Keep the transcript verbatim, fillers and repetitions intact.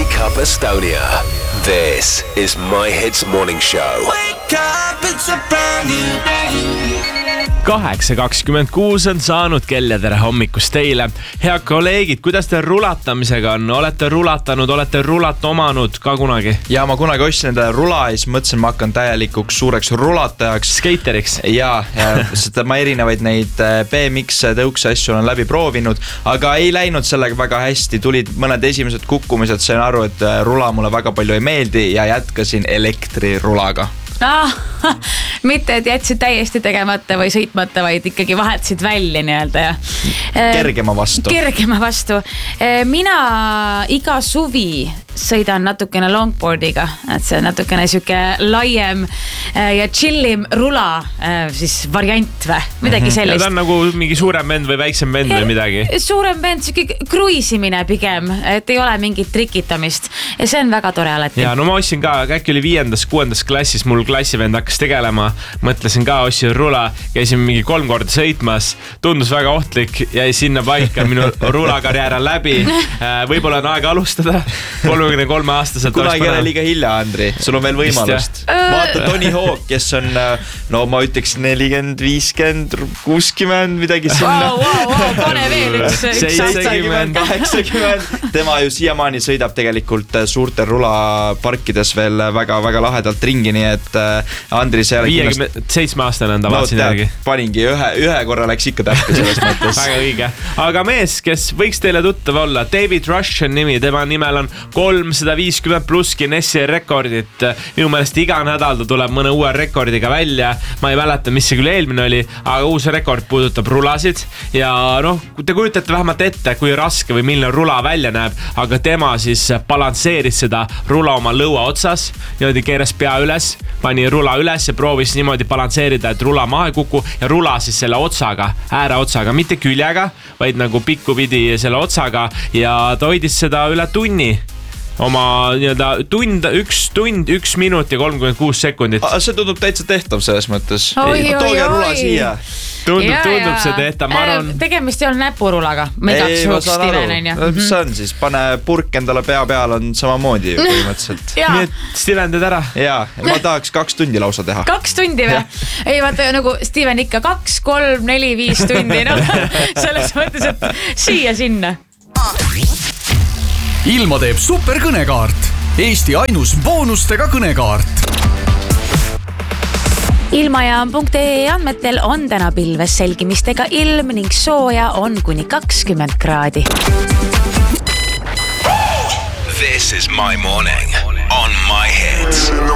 Wake Up Estonia. This is My Hits Morning Show. Wake up, it's a brand new day. kaheksa kakskümmend kuus on saanud kell ja tere hommikust teile. Head kolleegid, kuidas te rulatamisega on? Olete rulatanud, olete rulat omanud ka kunagi? Ja ma kunagi ostsin endale rula ja siis mõtlesin, ma hakkan täielikuks suureks rulatajaks. Skeiteriks? Ja, ja sest ma erinevaid neid B M X tõukse asju olen läbi proovinud, aga ei läinud sellega väga hästi. Tulid mõned esimesed kukkumised, sain aru, et rula mulle väga palju ei meeldi ja jätkasin elektrirulaga. Ah, mitte, et jätsid täiesti tegemata või sõitmata, vaid ikkagi vahetsid välja nii-öelda ja kergema vastu. Kergema vastu. Mina iga suvi sõidan natukene longboardiga, et see natukene siuke laiem ja chillim rula siis variant või midagi sellist. Ja ta on nagu mingi suurem vend või väiksem vend või midagi? Suurem vend, siuke kruisimine pigem, et ei ole mingit trikitamist ja see on väga tore alati. Ja no ma ostsin ka, äkki oli viiendas, kuuendas klassis, mul klassivend hakkas tegelema, mõtlesin ka, ostsin rula, käisin mingi kolm korda sõitmas, tundus väga ohtlik, jäi sinna paika, minu rulakarjäär on läbi, võib-olla on aega alustada, kolmekümne kolme aastaselt. Kunagi ei ole liiga hilja, Andri, sul on veel võimalust. Vaata Tony Hawk, kes on, no ma ütleks nelikümmend, viiskümmend, kuuskümmend, midagi sinna. Wow, wow, wow, pane veel üks. seitsekümmend, kaheksakümmend. Tema ju siiamaani sõidab tegelikult suurte rulaparkides veel väga-väga lahedalt ringi, nii et Andri see viiekümne seitsme aastane on ta, no, vaatsin järgi. Paningi, ühe, ühe korra läks ikka täppi selles mõttes. Väga õige. Aga mees, kes võiks teile tuttav olla, David Rush on nimi, tema nimel on kolmsada viiskümmend pluss Guinessi rekordit. Minu meelest iga nädal ta tuleb mõne uue rekordiga välja. Ma ei mäleta, mis see küll eelmine oli, aga uus rekord puudutab rulasid. Ja noh, te kujutate vähemalt ette, kui raske või milline rula välja näeb, aga tema siis balansseeris seda rula oma lõua otsas, niimoodi keeras pea üles, pani rula üles ja proovis niimoodi balansseerida, et rula maha ei kuku ja rula siis selle otsaga, ääre otsaga, mitte küljega, vaid nagu pikku pidi selle otsaga ja ta hoidis seda üle tunni. Oma nii-öelda tund, üks tund, üks minut ja kolmkümmend kuus sekundit. See tundub täitsa tehtav selles mõttes. Oi, oi, Tooge oi. rula siia. Tundub, Ja, tundub ja. see tehtav, ma arvan. Tegemist ei ole näpurulaga. Ei, ma saan aru. Mis on siis? Pane purk endale pea peal on samamoodi põhimõtteliselt. Nii et Steven teed ära. Jaa, ma tahaks kaks tundi lausa teha. Kaks tundi või? Ei, vaata nagu Steven ikka kaks, kolm, neli, viis tundi. No, selles mõttes, et siia sinna. Ilma teeb super kõnekaart. Eesti ainus boonustega kõnekaart. Ilmajaam punkt ee andmetel on täna pilves selgimistega ilm ning sooja on kuni kakskümmend kraadi. This is my morning on My Hits.